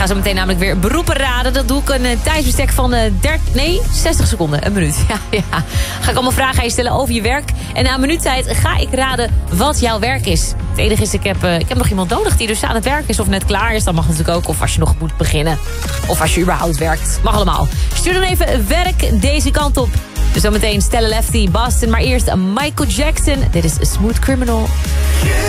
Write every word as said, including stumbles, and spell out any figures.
ga zo meteen namelijk weer beroepen raden. Dat doe ik een uh, tijdsbestek van uh, dertig, nee, zestig seconden. Een minuut. Ja, ja. Ga ik allemaal vragen aan je stellen over je werk. En na een minuut tijd ga ik raden wat jouw werk is. Het enige is, ik heb, uh, ik heb nog iemand nodig die dus aan het werk is of net klaar is. Dat mag natuurlijk ook. Of als je nog moet beginnen. Of als je überhaupt werkt. Mag allemaal. Stuur dan even werk deze kant op. Dus zometeen Stella Lefty, Boston. Maar eerst Michael Jackson. Dit is A Smooth Criminal.